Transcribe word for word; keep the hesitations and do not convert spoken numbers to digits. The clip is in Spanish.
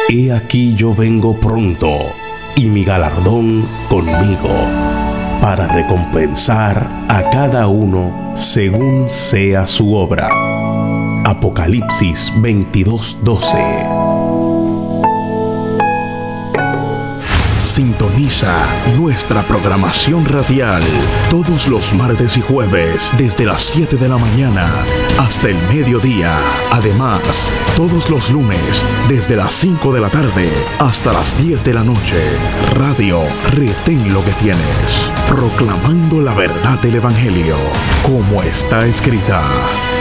He aquí yo vengo pronto, y mi galardón conmigo, para recompensar a cada uno según sea su obra. Apocalipsis veintidós doce. Sintoniza nuestra programación radial todos los martes y jueves desde las siete de la mañana hasta el mediodía. Además, todos los lunes desde las cinco de la tarde hasta las diez de la noche. Radio Retén lo que tienes, proclamando la verdad del Evangelio como está escrita.